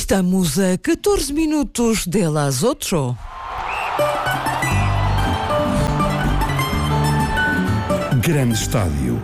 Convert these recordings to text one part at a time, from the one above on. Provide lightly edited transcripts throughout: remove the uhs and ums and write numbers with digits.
Estamos a 14 minutos de las 8. Grande Estádio.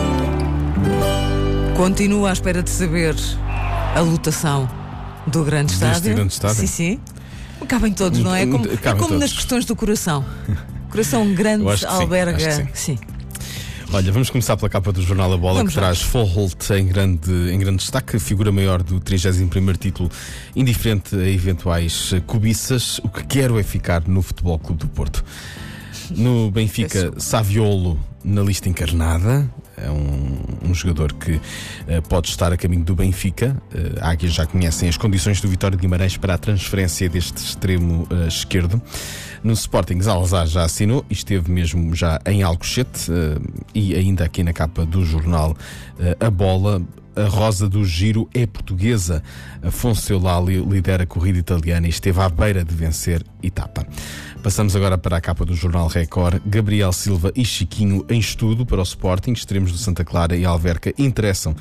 Continua à espera de saber a lotação do Grande Estádio. Grande Estádio? Sim. Cabem todos, não é? Como todos. nas questões do coração. Coração grande alberga. Sim. Olha, vamos começar pela capa do jornal A Bola, que traz Fouholt em grande destaque, figura maior do 31º título, indiferente a eventuais cobiças. O que quero é ficar no Futebol Clube do Porto. No Benfica, Saviolo na lista encarnada. É um jogador que pode estar a caminho do Benfica. Águias já conhecem as condições do Vitória de Guimarães para a transferência deste extremo esquerdo. No Sporting, Zalazar já assinou e esteve mesmo já em Alcochete. E ainda aqui na capa do jornal A Bola, a rosa do giro é portuguesa. Afonso Eulálio lidera a corrida italiana e esteve à beira de vencer etapa. Passamos agora para a capa do jornal Record. Gabriel Silva e Chiquinho em estudo para o Sporting. Extremos do Santa Clara e Alverca interessam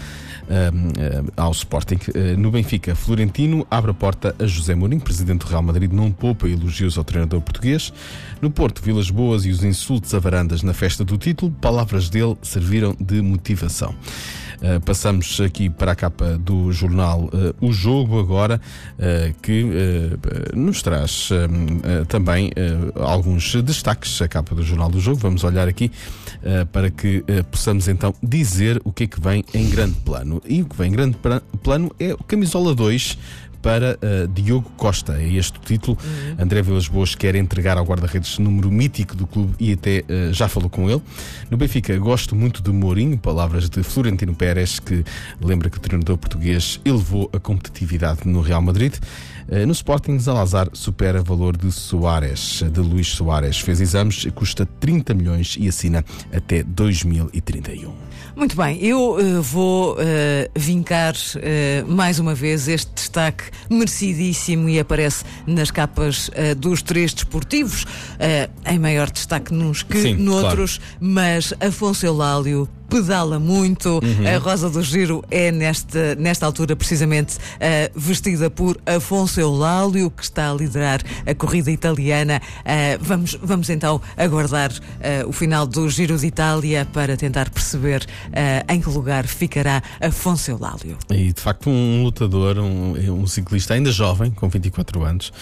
ao Sporting. No Benfica, Florentino abre a porta a José Mourinho. Presidente do Real Madrid não poupa elogios ao treinador português. No Porto, Vilas Boas e os insultos a varandas na festa do título. Palavras dele serviram de motivação. Passamos aqui para a capa do jornal O Jogo agora, que nos traz também alguns destaques. A capa do jornal do Jogo, vamos olhar aqui para que possamos então dizer o que é que vem em grande plano. E o que vem em grande plano é o camisola 2 para Diogo Costa. É este o título. André Vilas Boas quer entregar ao guarda-redes número mítico do clube e até já falou com ele. No Benfica, gosto muito de Mourinho, palavras de Florentino Pérez, que lembra que o treinador português elevou a competitividade no Real Madrid. No Sporting, Zalazar supera valor de Luís Soares. Fez exames, custa 30 milhões e assina até 2031. Muito bem, eu vou vincar mais uma vez este destaque merecidíssimo e aparece nas capas dos três desportivos, em maior destaque nuns que noutros, claro. Mas Afonso Eulálio pedala muito. A rosa do giro é nesta altura precisamente vestida por Afonso Eulálio, que está a liderar a corrida italiana. Vamos então aguardar o final do Giro de Itália para tentar perceber em que lugar ficará Afonso Eulálio. E de facto um lutador, um ciclista ainda jovem, com 24 anos,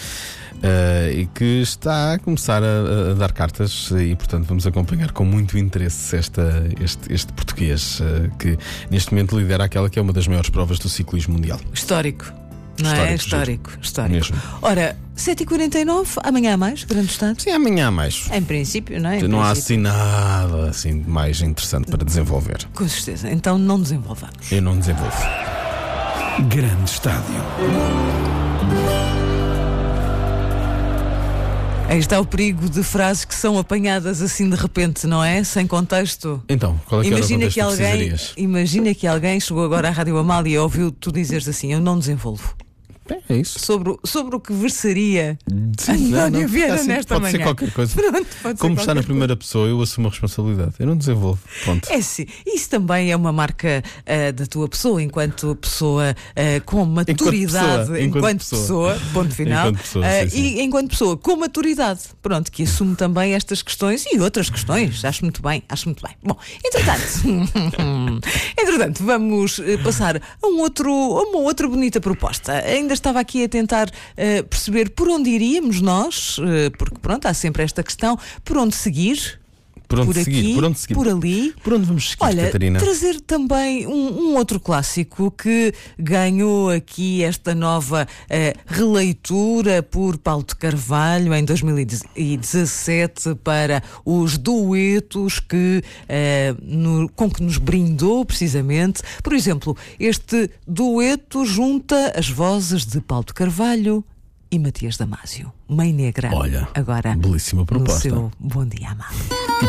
e que está a começar a dar cartas, e portanto vamos acompanhar com muito interesse este português, que neste momento lidera aquela que é uma das maiores provas do ciclismo mundial. Histórico. Não é? Histórico. Mesmo. Ora, 7h49, amanhã há mais, Grande Estádio? Sim, amanhã há mais. Em princípio, não é? Não há assim nada assim mais interessante para desenvolver. Com certeza, então não desenvolvamos. Eu não desenvolvo. Grande Estádio. Aí está o perigo de frases que são apanhadas assim de repente, não é? Sem contexto. Então, qual é que era o contexto que precisarias? Imagina que alguém chegou agora à Rádio Amália e ouviu tu dizeres assim: eu não desenvolvo. É isso. Sobre o que versaria António Vieira assim, nesta pode manhã. Ser qualquer coisa. Pronto, como está na primeira pessoa, eu assumo a responsabilidade. Eu não desenvolvo. Ponto. É sim. Isso também é uma marca da tua pessoa, enquanto pessoa com maturidade. Enquanto pessoa, ponto final. Enquanto pessoa, sim. E enquanto pessoa com maturidade. Pronto, que assume também estas questões e outras questões. Acho muito bem. Bom, entretanto, vamos passar a uma outra bonita proposta. Ainda estava aqui a tentar perceber por onde iríamos nós, porque pronto, há sempre esta questão, por onde seguir? Por onde seguir? Por ali. Por onde vamos seguir, olha, Catarina? Trazer também um outro clássico que ganhou aqui esta nova releitura por Paulo de Carvalho em 2017 para os duetos com que nos brindou precisamente. Por exemplo, este dueto junta as vozes de Paulo de Carvalho e Matias Damasio. Mãe Negra. Olha, agora belíssima proposta. No seu Bom Dia Amado.